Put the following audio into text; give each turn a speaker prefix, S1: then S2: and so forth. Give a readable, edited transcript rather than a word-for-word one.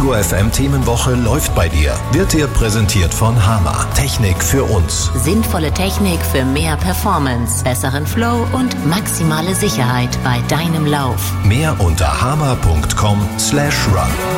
S1: Ego FM Themenwoche läuft bei dir. Wird dir präsentiert von Hama. Technik für uns.
S2: Sinnvolle Technik für mehr Performance, besseren Flow und maximale Sicherheit bei deinem Lauf.
S1: Mehr unter hama.com/run.